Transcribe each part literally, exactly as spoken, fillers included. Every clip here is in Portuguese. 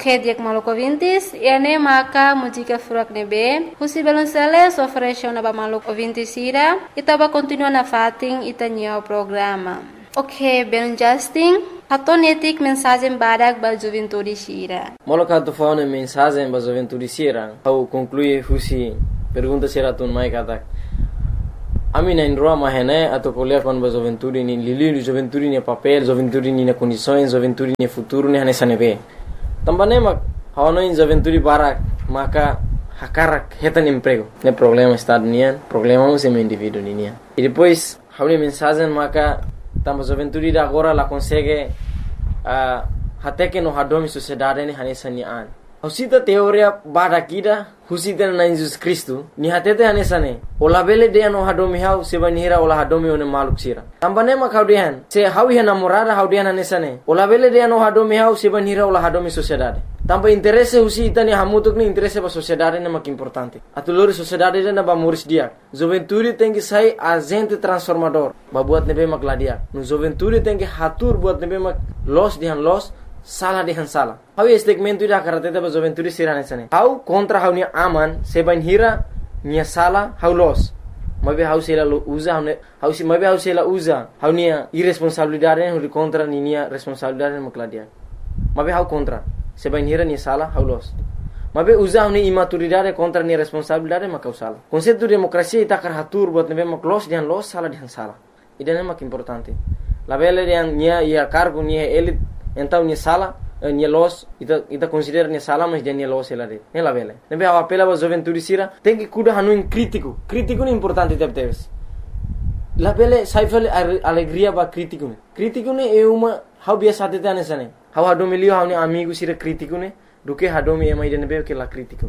Ok, diak maluco ouvintes, e ane maka música furak nebe, husi belonceles oferece na ba maluco ouvintes ira, itaba continua na fating itanya o programa. Ok, ben Justin, hatonetik mensagem badak ba juventude sira. Moloka tu faune mensagem ba juventude sira, au conclui husi pergunta sira tun mai katak. Ami na indroa mahene atau kuliah kon ba juventude ni lili juventude ni papel, juventude ni na condições, juventude ni futuro ni hane sanebe. Tambane mak hawana in juventude barak maka hakarak hetan emprego. Ne problema estado nian, problema um sem indivíduo nian. E depois haune mensagem maka tamba juventude da agora la consegue uh, hateke no hadomi sociedade ni hane sanian. Husita teoria badakida husita na Jesus Kristo ni hatete hanesane ola bele de no hadomi hau sebanira ola hadomi one maluk sira tambane ma kaudian se hawi hana morada haudian hanesane ola bele de no hadomi hau sebanira ola hadomi sociedade tamba interesse husita ni hamutuk ni interesse ba sociedade na mak importante atulori sociedade na ba moris dia juventude tem que sai agente transformador ba buat nebe mak ladia no juventude tem que hatur buat nebe mak los dihan los salah dihan salah. Hau segmento ida karate ba juventude sirane sane. Hau kontra hau ni aman seban hira nia salah hau los. Mabe hau sela lo usa hau hau si mabe hau sela usa hau nia irresponsabilidade hau kontra ni nia responsabilidade makladia. Mabe hau kontra seban hira nia salah hau los. Mabe usa hau ni imaturidade kontra nia responsabilidade makau salah. Konsepto demokrasia ita kar hatur buat nebe mak los dihan los salah dihan salah. Ida mak importante. La bele dihan nia ia cargo nia elit então ni sala ni los ita ita considera ni sala mas dia ni los ela de ela vele nebe a apela ba juventude sira tem que cuidar hanu in crítico crítico ni importante tep teves la vele saifel alegria ba crítico ne crítico ne é uma how biasa te tane sane how hado milio how ni amigo sira crítico ne do que hado mi ema ide nebe que la crítico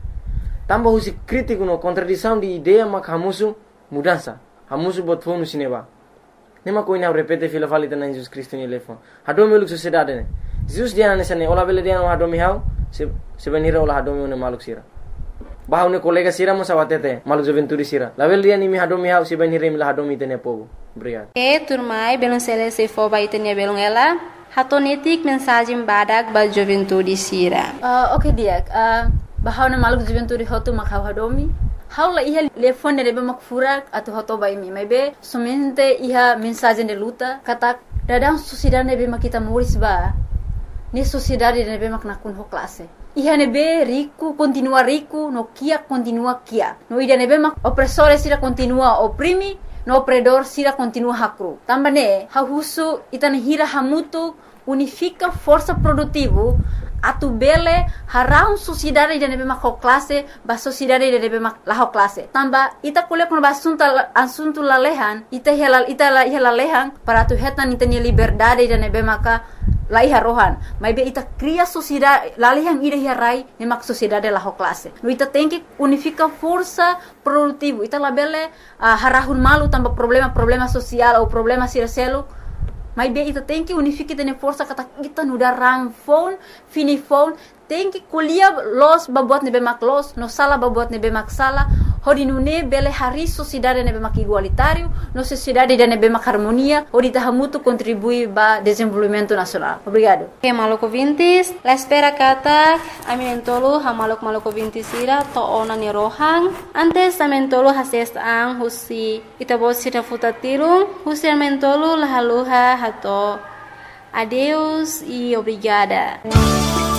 tamba husi crítico no contradição de ideia mak hamusu mudança hamusu bot fonu sineba nema ko ina repete fila falita na Jesus Kristo ni lefon hado mi luk sociedade ne Jesus dia ne sane ola bele dia no hado mi hau se se benira ola hado mi ne maluk sira bahau ne kolega sira mo sawatete maluk juventude sira la bele dia ni mi hado mi hau se benira mi la hado mi tene pogo obrigado e turmai belon sele se fo ba itenia belon ela hatonetik mensagem badak ba juventude sira uh, okay dia uh, bahau ne maluk juventude hotu makhau hado mi Haula iha telefone nebe mak furak atau hoto bai mi maybe somente iha mensagem de luta kata dadang sociedade nebe mak kita moris ba ni sociedade nebe mak nakun ho classe iha nebe rico continua rico no kia continua kia no ida nebe mak opressore sira continua oprimi no opredor sira continua hakru tambane ha husu itane hira hamutu unifica força produtivo atu bele harau sociedade de nebe mak classe ba sociedade de nebe mak la classe tamba ita kuliah kono basunta asunto lalehan ita hela ita la hela lehan para tu hetan ita ni liberdade de nebe maka la iha rohan mai be ita cria sociedade lalehan ida hirai ne mak sociedade la classe no ita tem que unifica força produtivo ita la bele uh, harahun malu tamba problema problema social ou problema siraselo Mas bem, ita tem que unificar tene força kata kita nuda ram phone, fini phone, tem que kuliah los babuat nebe mak los, no sala babuat nebe mak sala, hodi nune bele hari sociedade nebe mak igualitário, no sociedade de nebe mak harmonia, hodi tahamutu contribui ba desenvolvimento nacional. Obrigado. Okay, maluco ouvintes, la espera kata aminentolo ha maluk maluco ouvintes ira to ona ni rohang, antes amentolo hases ang husi ita bosira futatirung, husi amentolo lahaluha hato. Adeus e obrigada.